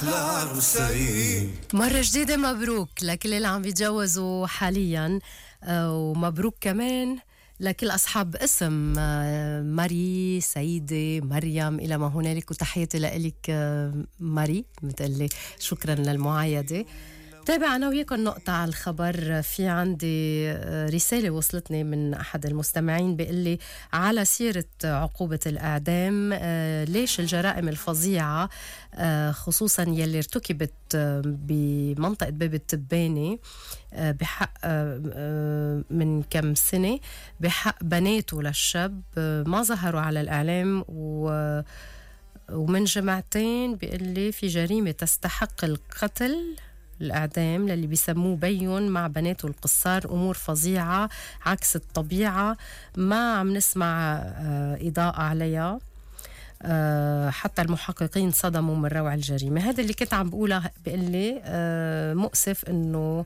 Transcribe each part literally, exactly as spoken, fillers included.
مرة جديدة مبروك لكل اللي عم بيتجوزوا حاليا، ومبروك كمان لكل أصحاب اسم ماري، سيدة، مريم، إلى ما هنالك. وتحياتي لك ماري، متقلي شكرا للمعايدة. تابع أنا وياكم نقطة على الخبر. في عندي رسالة وصلتني من أحد المستمعين بيقلي على سيرة عقوبة الإعدام، ليش الجرائم الفظيعة خصوصا يلي ارتكبت بمنطقة باب التباني بحق من كم سنة بحق بناته للشاب ما ظهروا على الإعلام، و ومن جمعتين بيقلي في جريمة تستحق القتل، الإعدام للي بيسموه بيون مع بناته القصار. أمور فظيعة عكس الطبيعة، ما عم نسمع إضاءة عليها، حتى المحققين صدموا من روع الجريمة. هذا اللي كنت عم بقوله. بقلي مؤسف إنه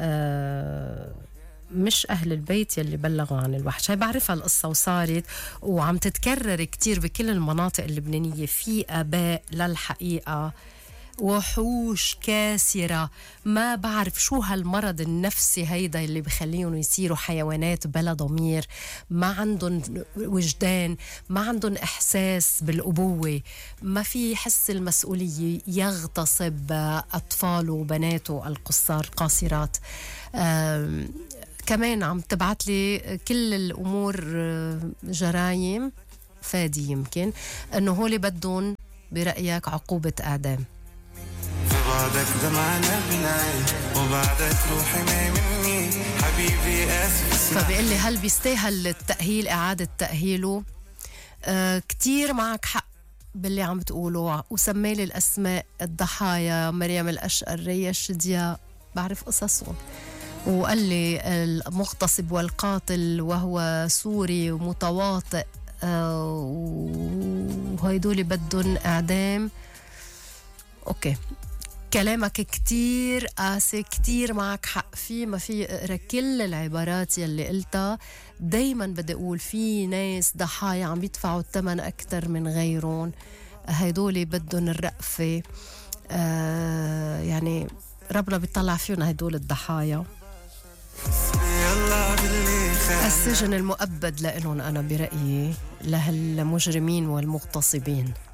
مش أهل البيت يلي بلغوا عن الوحش. هاي بعرفها القصة وصارت وعم تتكرر كتير بكل المناطق اللبنانية. في آباء للحقيقة وحوش كاسرة، ما بعرف شو هالمرض النفسي هيدا اللي بخليهم يصيروا حيوانات بلا ضمير، ما عندهم وجدان، ما عندهم إحساس بالأبوة، ما في حس المسؤولية، يغتصب أطفاله وبناته القصار قاصرات. كمان عم تبعت لي كل الأمور جرايم فادي، يمكن أنه هولي بدون برأيك عقوبة إعدام. بعدك دمعنا بناي وبعدك روحي ما مني حبيبي اسف. فبيقول لي هل بيستاهل التأهيل، إعادة تأهيله؟ آه كتير معك حق باللي عم بتقوله، وسمالي الأسماء الضحايا، مريم الأشقر، ريا الشديا، بعرف قصصهم. وقال لي المغتصب والقاتل وهو سوري ومتواطئ، آه وهيدولي بدون إعدام. أوكي، كلامك كتير قاسي، كتير معك حق فيه، ما في اقرا كل العبارات يلي قلتها. دايما بدي اقول في ناس ضحايا عم يدفعوا الثمن اكتر من غيرهم، هيدولي بدهم الرأفة. آه يعني ربنا بيطلع فيهم هيدول الضحايا. السجن المؤبد لإلهم أنا برأيي لهالمجرمين والمغتصبين.